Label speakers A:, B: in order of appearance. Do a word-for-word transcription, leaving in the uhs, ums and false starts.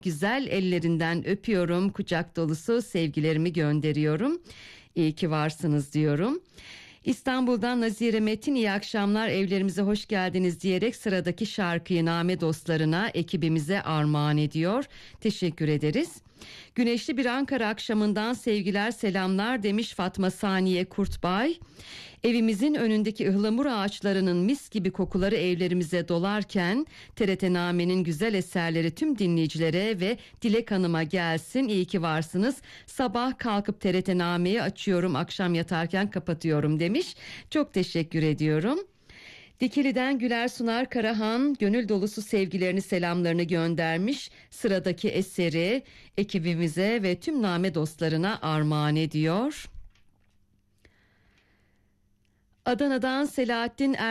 A: güzel ellerinden öpüyorum, kucak dolusu sevgilerimi gönderiyorum. İyi ki varsınız diyorum. İstanbul'dan Nazire Metin, iyi akşamlar, evlerimize hoş geldiniz diyerek sıradaki şarkıyı Name dostlarına, ekibimize armağan ediyor. Teşekkür ederiz. Güneşli bir Ankara akşamından sevgiler selamlar demiş Fatma Saniye Kurtbay. Evimizin önündeki ıhlamur ağaçlarının mis gibi kokuları evlerimize dolarken T R T Name'nin güzel eserleri tüm dinleyicilere ve Dilek Hanım'a gelsin. İyi ki varsınız. Sabah kalkıp T R T Name'yi açıyorum, akşam yatarken kapatıyorum demiş. Çok teşekkür ediyorum. Dikili'den Güler Sunar Karahan gönül dolusu sevgilerini, selamlarını göndermiş. Sıradaki eseri ekibimize ve tüm Name dostlarına armağan ediyor. Adana'dan Selahattin Er